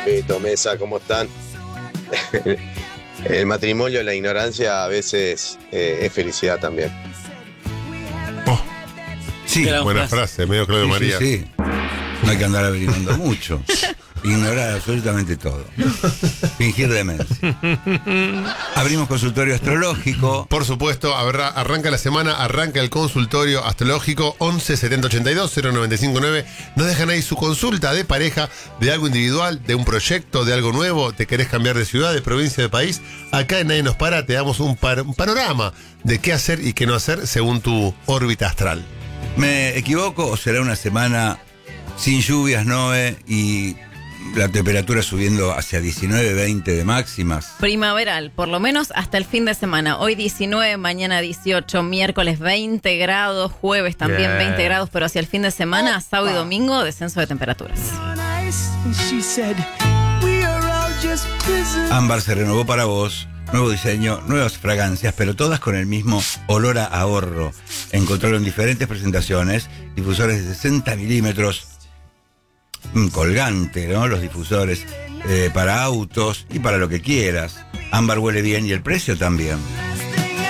Beto, Mesa, ¿cómo están? El matrimonio, la ignorancia a veces es felicidad también. Sí, buena frase, medio Claudio María. Sí. No hay que andar averiguando mucho. Ignorar absolutamente todo. Fingir demencia. Abrimos consultorio astrológico. Por supuesto, arranca la semana, arranca el consultorio astrológico 11 70 82 095 9. Nos dejan ahí su consulta de pareja, de algo individual, de un proyecto, de algo nuevo. Te querés cambiar de ciudad, de provincia, de país. Acá en Nadie Nos Para te damos un panorama de qué hacer y qué no hacer según tu órbita astral. ¿Me equivoco o será una semana sin lluvias, Noé, y la temperatura subiendo hacia 19, 20 de máximas? Primaveral, por lo menos hasta el fin de semana. Hoy 19, mañana 18, miércoles 20 grados, jueves también 20 grados, pero hacia el fin de semana, sábado y domingo, descenso de temperaturas. Ámbar se renovó para vos. Nuevo diseño, nuevas fragancias, pero todas con el mismo olor a ahorro. Encontraron diferentes presentaciones, difusores de 60 milímetros, colgante, ¿no? Los difusores para autos y para lo que quieras. Ámbar huele bien y el precio también.